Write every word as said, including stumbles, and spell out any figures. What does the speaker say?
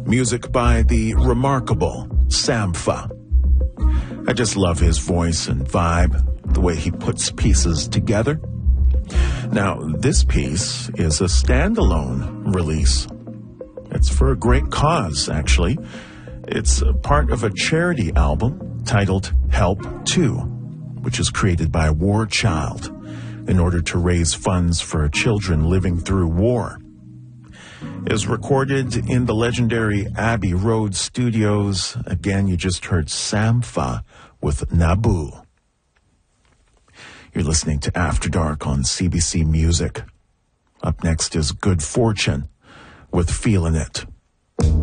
Music by the remarkable Sampha. I just love his voice and vibe, the way he puts pieces together. Now, this piece is a standalone release. It's for a great cause, actually. It's a part of a charity album titled Help two, which is created by War Child in order to raise funds for children living through war. It was recorded in the legendary Abbey Road Studios. Again, you just heard Sampha with Naboo. You're listening to After Dark on C B C Music. Up next is Good Fortune with Feelin' It.